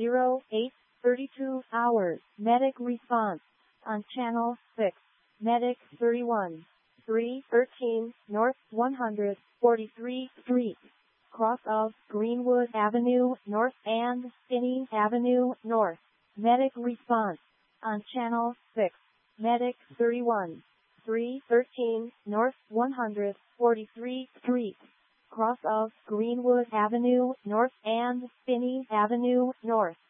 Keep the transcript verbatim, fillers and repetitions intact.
zero eight thirty-two hours. Medic response on channel six. Medic thirty-one, three thirteen North one hundred forty-three Street, cross of Greenwood Avenue North and Spinney Avenue North. Medic response on channel six. Medic thirty-one, three thirteen North one hundred forty-three Street, cross of Greenwood Avenue North and Spinney Avenue North.